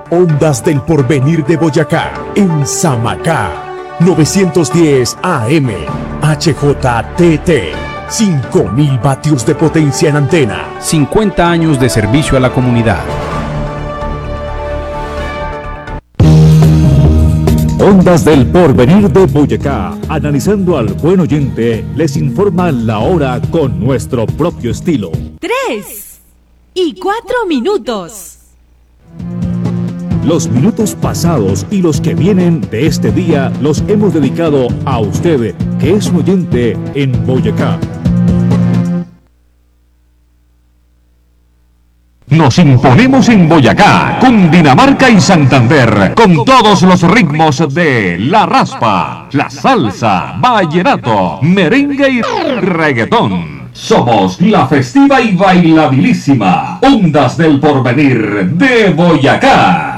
Ondas del Porvenir de Boyacá, en Samacá. 910 AM, HJTT. 5.000 vatios de potencia en antena. 50 años de servicio a la comunidad. Ondas del Porvenir de Boyacá, analizando al buen oyente, les informa la hora con nuestro propio estilo. 3 y 4 minutos. Los minutos pasados y los que vienen de este día los hemos dedicado a usted, que es un oyente en Boyacá. Nos imponemos en Boyacá, Cundinamarca y Santander, con todos los ritmos de la raspa, la salsa, vallenato, merengue y reggaetón. Somos la festiva y bailabilísima Ondas del Porvenir de Boyacá.